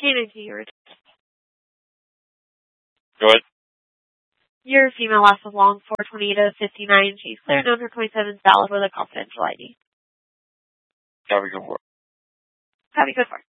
Canine to your Go ahead. Your female last was long 420 to 59. She's clear known for 27 valid with a confidential ID. Copy, go for it. Copy, good for it.